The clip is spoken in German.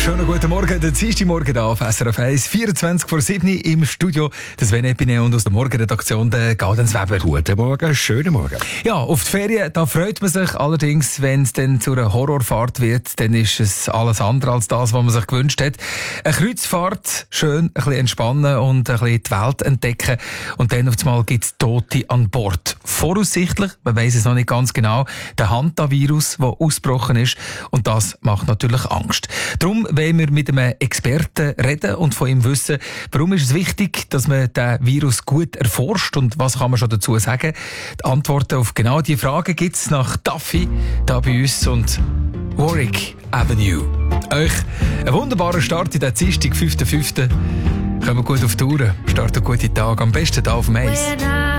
schönen guten Morgen. Der Dienstagmorgen hier auf SRF 1, 24 vor 7 im Studio. Das Sven Epine und aus der Morgenredaktion der Gaudens Weber. Guten Morgen, schönen Morgen. Ja, auf die Ferien, da freut man sich. Allerdings, wenn es dann zu einer Horrorfahrt wird, dann ist es alles andere als das, was man sich gewünscht hat. Eine Kreuzfahrt, schön, ein bisschen entspannen und ein bisschen die Welt entdecken. Und dann auf einmal gibt es Tote an Bord. Voraussichtlich, man weiss es noch nicht ganz genau, der Hantavirus, der ausgebrochen ist. Und das macht natürlich Angst. Darum wollen wir mit einem Experten reden und von ihm wissen, warum ist es wichtig, dass man den Virus gut erforscht und was kann man schon dazu sagen. Die Antworten auf genau diese Fragen gibt es nach Duffy da bei uns und Warwick Avenue. Euch einen wunderbaren Start in den Dienstag, 5.5. Kommen gut auf die Tour, starten gute Tage, am besten da auf dem Eis.